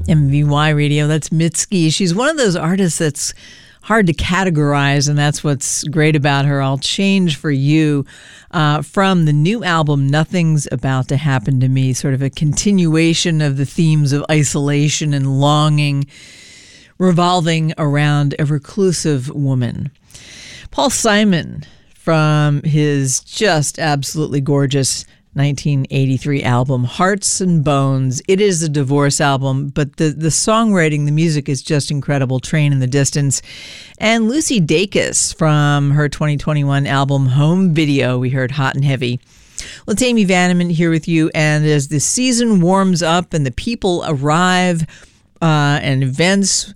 MVY Radio, that's Mitski. She's one of those artists that's hard to categorize, and that's what's great about her. I'll Change for You from the new album, Nothing's About to Happen to Me, sort of a continuation of the themes of isolation and longing revolving around a reclusive woman. Paul Simon, from his just absolutely gorgeous 1983 album, Hearts and Bones. It is a divorce album, but the songwriting, the music is just incredible. Train in the Distance. And Lucy Dacus from her 2021 album, Home Video. We heard Hot and Heavy. Well, it's Amy Vanneman here with you. And as the season warms up and the people arrive and events,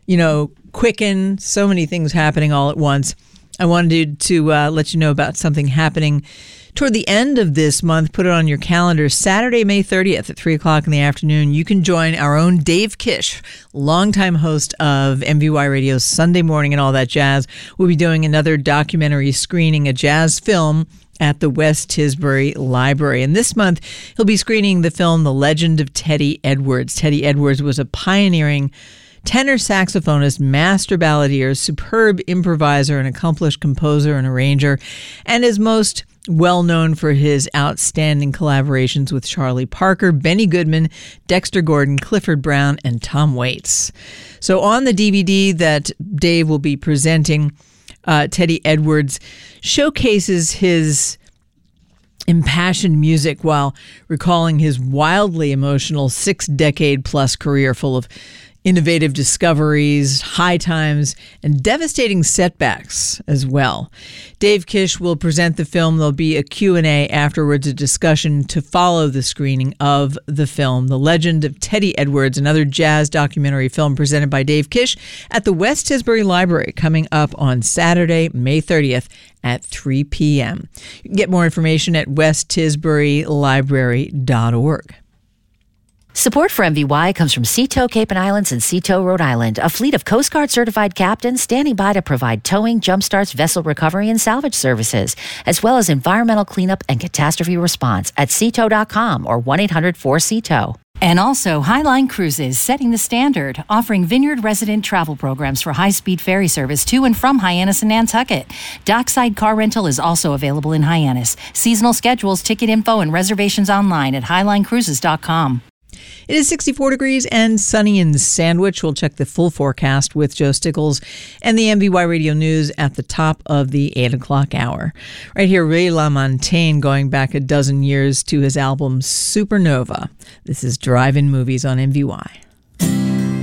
quicken, so many things happening all at once, I wanted to let you know about something happening toward the end of this month. Put it on your calendar. Saturday, May 30th at 3 o'clock in the afternoon, you can join our own Dave Kish, longtime host of MVY Radio's Sunday Morning and All That Jazz. We'll be doing another documentary screening, a jazz film, at the West Tisbury Library. And this month, he'll be screening the film The Legend of Teddy Edwards. Teddy Edwards was a pioneering tenor saxophonist, master balladeer, superb improviser, and accomplished composer and arranger, and is most well known for his outstanding collaborations with Charlie Parker, Benny Goodman, Dexter Gordon, Clifford Brown, and Tom Waits. So on the DVD that Dave will be presenting, Teddy Edwards showcases his impassioned music while recalling his wildly emotional 6-decade-plus career full of innovative discoveries, high times, and devastating setbacks as well. Dave Kish will present the film. There'll be a Q&A afterwards, a discussion to follow the screening of the film, The Legend of Teddy Edwards, another jazz documentary film presented by Dave Kish at the West Tisbury Library, coming up on Saturday, May 30th at 3 p.m. You can get more information at westtisburylibrary.org. Support for MVY comes from Seatow Cape and Islands and Seatow, Rhode Island, a fleet of Coast Guard certified captains standing by to provide towing, jumpstarts, vessel recovery, and salvage services, as well as environmental cleanup and catastrophe response at seatow.com or 1-800-4SEATOW. And also Highline Cruises, setting the standard, offering Vineyard resident travel programs for high-speed ferry service to and from Hyannis and Nantucket. Dockside car rental is also available in Hyannis. Seasonal schedules, ticket info, and reservations online at highlinecruises.com. It is 64 degrees and sunny in Sandwich. We'll check the full forecast with Joe Stickles and the MVY Radio News at the top of the 8 o'clock hour. Right here, Ray LaMontagne, going back a dozen years to his album Supernova. This is Drive-In Movies on MVY.